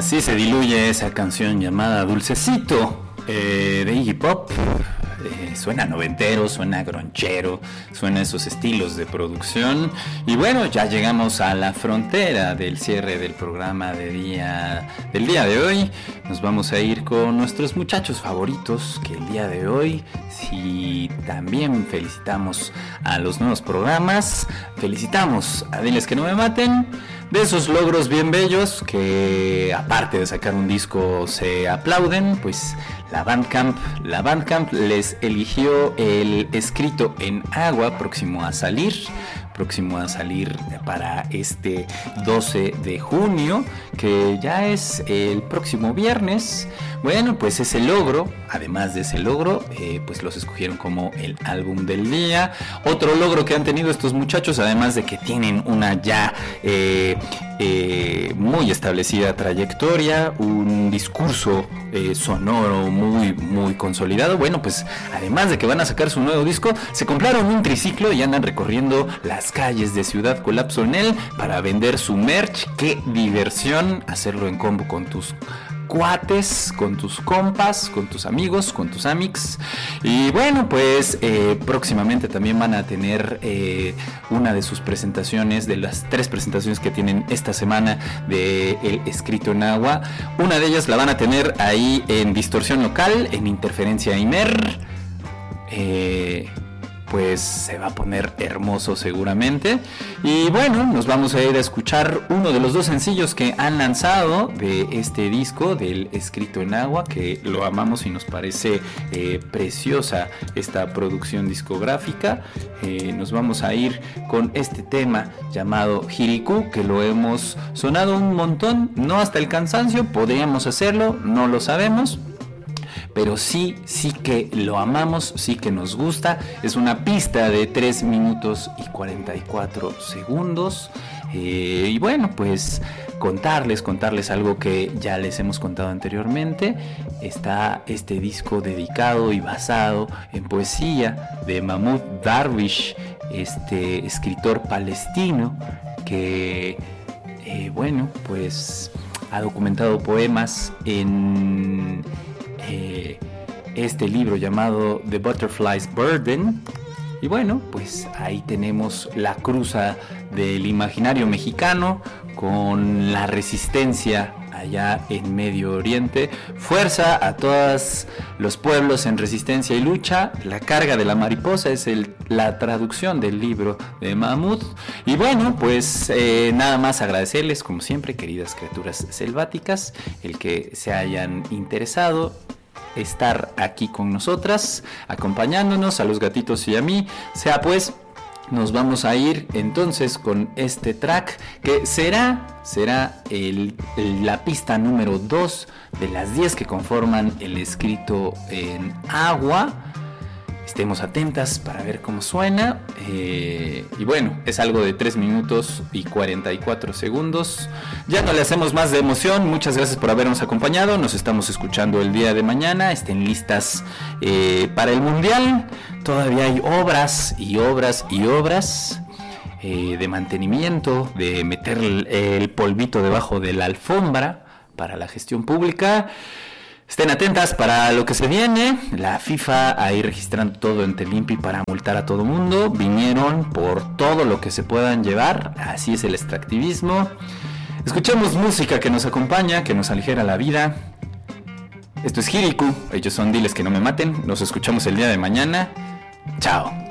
Así se diluye esa canción llamada Dulcecito de Iggy Pop. Suena noventero, suena gronchero, suena esos estilos de producción. Y bueno, ya llegamos a la frontera del cierre del programa del día de hoy. Nos vamos a ir con nuestros muchachos favoritos, que el día de hoy, si también felicitamos a los nuevos programas, felicitamos a Diles que no me maten, de esos logros bien bellos que aparte de sacar un disco se aplauden. Pues la Bandcamp les eligió el Escrito en Agua, próximo a salir para este 12 de junio, que ya es el próximo viernes. Bueno, pues ese logro, además de ese logro, pues los escogieron como el álbum del día. Otro logro que han tenido estos muchachos, además de que tienen una ya muy establecida trayectoria, un discurso sonoro muy consolidado. Bueno, pues además de que van a sacar su nuevo disco, se compraron un triciclo y andan recorriendo las calles de Ciudad Colapso en él para vender su merch. Qué diversión hacerlo en combo con tus cuates, con tus compas, con tus amigos, con tus amics. Y bueno, pues próximamente también van a tener una de sus presentaciones, de las 3 presentaciones que tienen esta semana de El Escrito en Agua. Una de ellas la van a tener ahí en Distorsión Local, en Interferencia Imer. Pues se va a poner hermoso seguramente. Y bueno, nos vamos a ir a escuchar uno de los 2 sencillos que han lanzado de este disco del Escrito en Agua, que lo amamos y nos parece preciosa esta producción discográfica. Nos vamos a ir con este tema llamado Hiriku, que lo hemos sonado un montón, no hasta el cansancio, podríamos hacerlo, no lo sabemos, pero sí que lo amamos, sí que nos gusta. Es una pista de 3 minutos y 44 segundos. Y bueno, pues contarles algo que ya les hemos contado anteriormente. Está este disco dedicado y basado en poesía de Mahmoud Darwish, este escritor palestino que, bueno, pues ha documentado poemas en este libro llamado The Butterfly's Burden. Y bueno, pues ahí tenemos la cruza del imaginario mexicano con la resistencia allá en Medio Oriente. Fuerza a todos los pueblos en resistencia y lucha. La carga de la mariposa es la traducción del libro de Mahmoud. Y bueno, pues nada más agradecerles, como siempre, queridas criaturas selváticas, el que se hayan interesado estar aquí con nosotras, acompañándonos, a los gatitos y a mí. Sea pues, nos vamos a ir entonces con este track que será la pista número 2 de las 10 que conforman El Escrito en Agua. Estemos atentas para ver cómo suena. Y bueno, es algo de 3 minutos y 44 segundos. Ya no le hacemos más de emoción. Muchas gracias por habernos acompañado. Nos estamos escuchando el día de mañana. Estén listas para el Mundial. Todavía hay obras de mantenimiento, de meter el polvito debajo de la alfombra para la gestión pública. Estén atentas para lo que se viene. La FIFA ahí registrando todo en Telimpi para multar a todo mundo. Vinieron por todo lo que se puedan llevar. Así es el extractivismo. Escuchemos música que nos acompaña, que nos aligera la vida. Esto es Hiriku. Ellos son Diles que no me maten. Nos escuchamos el día de mañana. Chao.